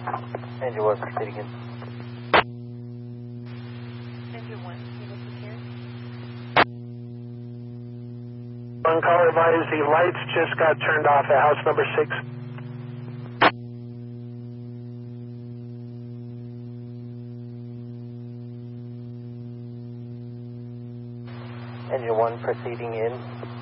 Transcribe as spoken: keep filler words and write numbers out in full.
Engine one proceeding in. Engine one, unit secure. One caller advised the lights just got turned off at house number six. Engine one proceeding in.